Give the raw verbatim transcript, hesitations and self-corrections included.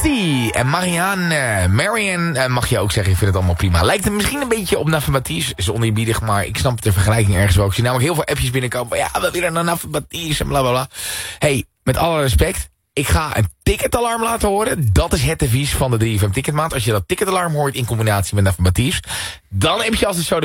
Misty en Marianne. Marianne uh, mag je ook zeggen, ik vind het allemaal prima. Lijkt het misschien een beetje op Naffe Mathies. Is oneerbiedig, maar ik snap de vergelijking ergens wel. Ik zie namelijk heel veel appjes binnenkomen. Ja, we willen naar Naffe Mathies en blablabla. Hey, met alle respect. Ik ga een ticketalarm laten horen. Dat is het devies van de drie F M Ticketmaand. Als je dat ticketalarm hoort in combinatie met Naffe Mathies, dan heb je als het zo